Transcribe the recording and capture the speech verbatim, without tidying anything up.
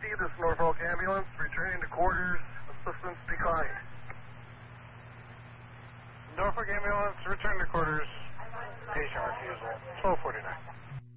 This is Norfolk Ambulance, returning to quarters, assistance declined. Norfolk Ambulance, return to quarters, patient refusal, twelve forty-nine.